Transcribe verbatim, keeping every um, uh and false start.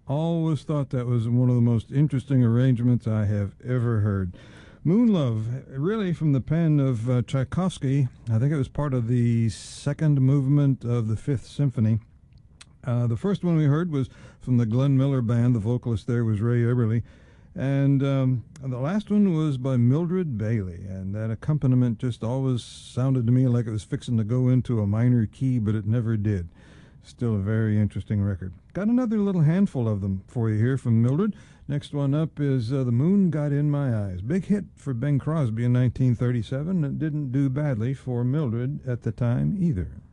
Always thought that was one of the most interesting arrangements I have ever heard. Moon Love, really from the pen of uh, Tchaikovsky. I think it was part of the second movement of the Fifth Symphony. Uh, the first one we heard was from the Glenn Miller Band. The vocalist there was Ray Eberly. And um, the last one was by Mildred Bailey. And that accompaniment just always sounded to me like it was fixing to go into a minor key, but it never did. Still a very interesting record. Got another little handful of them for you here from Mildred. Next one up is uh, The Moon Got in My Eyes. Big hit for Bing Crosby in nineteen thirty-seven. It didn't do badly for Mildred at the time either.